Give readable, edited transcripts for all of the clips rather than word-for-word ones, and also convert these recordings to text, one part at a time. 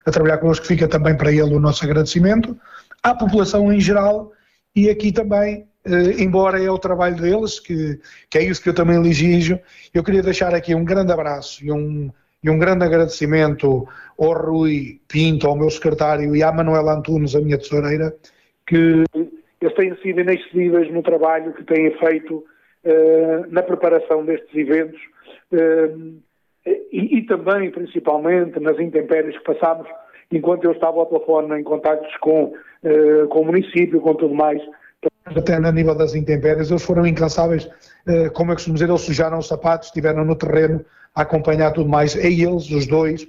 a trabalhar connosco, fica também para ele o nosso agradecimento, à população em geral, e aqui também, embora é o trabalho deles, que é isso que eu também lhe exijo, eu queria deixar aqui um grande abraço e um grande agradecimento ao Rui Pinto, ao meu secretário, e à Manuela Antunes, a minha tesoureira, que eles têm sido inexcedíveis no trabalho que têm feito na preparação destes eventos e também, principalmente, nas intempéries que passámos enquanto eu estava ao telefone em contactos com o município, com tudo mais. Até a nível das intempéries, eles foram incansáveis, como eu costumo dizer, eles sujaram os sapatos, estiveram no terreno a acompanhar tudo mais, é eles, os dois,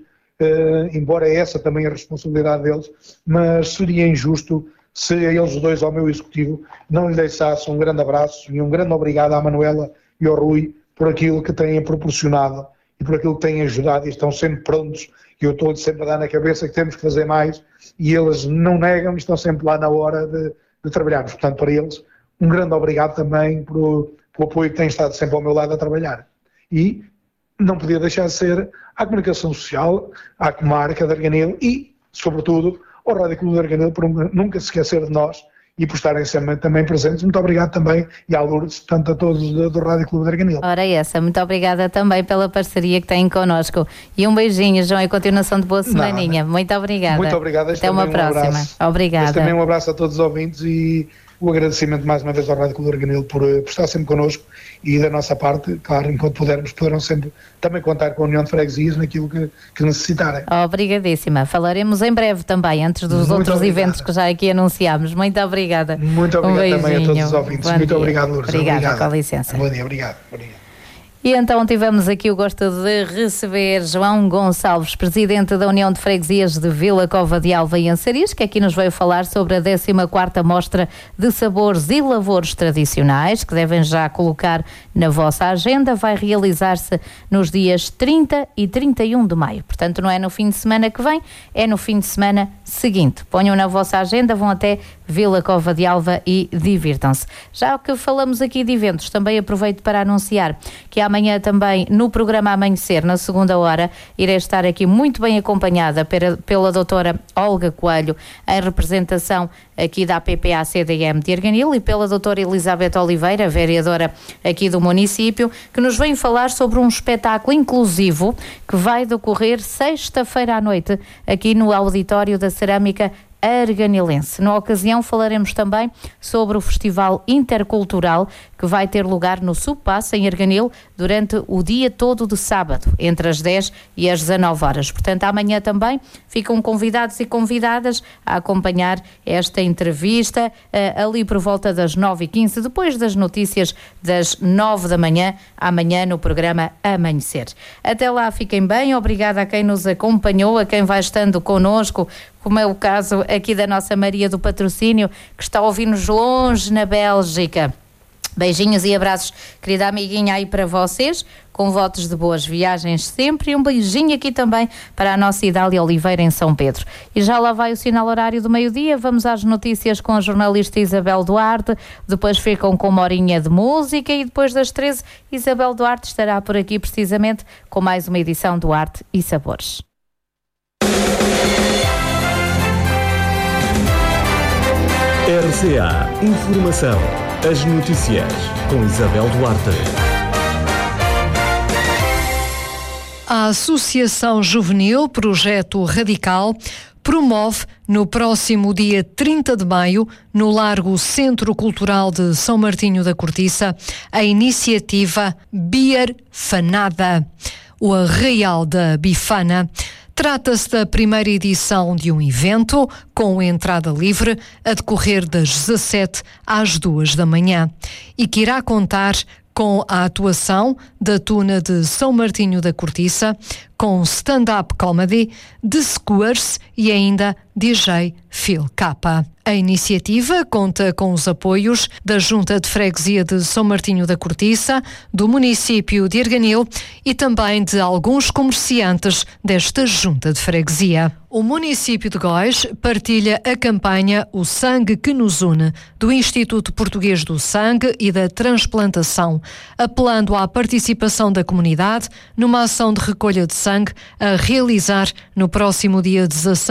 embora essa também é a responsabilidade deles, mas seria injusto se a eles dois, ao meu executivo, não lhe deixasse um grande abraço e um grande obrigado à Manuela e ao Rui por aquilo que têm proporcionado e por aquilo que têm ajudado e estão sempre prontos, e eu estou-lhes sempre a dar na cabeça que temos que fazer mais e eles não negam e estão sempre lá na hora de trabalharmos. Portanto, para eles, um grande obrigado também pelo apoio que têm estado sempre ao meu lado a trabalhar. E não podia deixar de ser à comunicação social, à comarca de Arganil e, sobretudo, ao Rádio Clube de Arganil por nunca se esquecer de nós e por estarem sempre também presentes. Muito obrigado também e à Lourdes, portanto a todos do Rádio Clube de Arganil. Ora essa, muito obrigada também pela parceria que têm connosco. E um beijinho, João, e continuação de boa semaninha. Muito obrigada. Muito obrigada. Até uma próxima. Obrigada. Este também um abraço a todos os ouvintes e o agradecimento mais uma vez ao Rádio Clube de Arganil por estar sempre connosco e da nossa parte, claro, enquanto poderão sempre também contar com a União de Freguesias naquilo que necessitarem. Obrigadíssima. Falaremos em breve também, antes dos outros eventos que já aqui anunciámos. Muito obrigada. Muito obrigado também a todos os ouvintes. Bom muito dia. Obrigado, Lourdes. Obrigada, com licença. Bom dia, obrigado. Bom dia. E então tivemos aqui o gosto de receber João Gonçalves, presidente da União de Freguesias de Vila Cova de Alva e Ansariz, que aqui nos veio falar sobre a 14ª Mostra de Sabores e Lavores Tradicionais, que devem já colocar na vossa agenda. Vai realizar-se nos dias 30 e 31 de maio. Portanto, não é no fim de semana que vem, é no fim de semana seguinte. Ponham na vossa agenda, vão até Vila Cova de Alva e divirtam-se. Já que falamos aqui de eventos, também aproveito para anunciar que amanhã também no programa Amanhecer, na segunda hora, irei estar aqui muito bem acompanhada pela doutora Olga Coelho, em representação aqui da APPA-CDM de Arganil, e pela doutora Elizabeth Oliveira, vereadora aqui do município, que nos vem falar sobre um espetáculo inclusivo que vai decorrer sexta-feira à noite aqui no auditório da Cerâmica Arganilense. Na ocasião falaremos também sobre o Festival Intercultural que vai ter lugar no Subpasso em Arganil durante o dia todo de sábado, entre as 10 e as 19 horas. Portanto, amanhã também ficam convidados e convidadas a acompanhar esta entrevista ali por volta das 9h15, depois das notícias das 9 da manhã, amanhã no programa Amanhecer. Até lá, fiquem bem. Obrigada a quem nos acompanhou, a quem vai estando connosco, como é o caso aqui da nossa Maria do Patrocínio, que está a ouvir-nos longe na Bélgica. Beijinhos e abraços, querida amiguinha, aí para vocês, com votos de boas viagens sempre, e um beijinho aqui também para a nossa Idália Oliveira em São Pedro. E já lá vai o sinal horário do meio-dia, vamos às notícias com a jornalista Isabel Duarte, depois ficam com uma horinha de música e depois das 13, Isabel Duarte estará por aqui precisamente com mais uma edição do Arte e Sabores. RCA Informação. As notícias com Isabel Duarte. A Associação Juvenil Projeto Radical promove no próximo dia 30 de maio, no Largo Centro Cultural de São Martinho da Cortiça, a iniciativa Beer Fanada, o Arraial da Bifana. Trata-se da primeira edição de um evento com entrada livre a decorrer das 17 às 2 da manhã e que irá contar com a atuação da Tuna de São Martinho da Cortiça, com stand-up comedy, The Squares e ainda DJ Phil Kappa. A iniciativa conta com os apoios da Junta de Freguesia de São Martinho da Cortiça, do município de Arganil e também de alguns comerciantes desta Junta de Freguesia. O município de Góis partilha a campanha O Sangue que nos une, do Instituto Português do Sangue e da Transplantação, apelando à participação da comunidade numa ação de recolha de sangue sangue a realizar no próximo dia 16